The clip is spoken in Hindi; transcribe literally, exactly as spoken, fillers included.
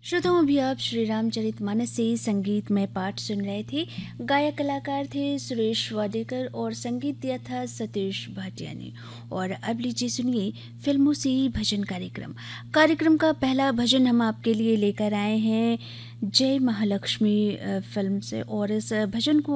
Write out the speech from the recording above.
श्रोताओं, अभी आप श्री रामचरितमानस से संगीतमय पाठ सुन रहे थे। गायक कलाकार थे सुरेश वाडेकर और संगीत दिया था सतीश भाटिया ने। और अब लीजिए सुनिए फिल्मों से भजन कार्यक्रम। कार्यक्रम का पहला भजन हम आपके लिए लेकर आए हैं जय महालक्ष्मी फिल्म से, और इस भजन को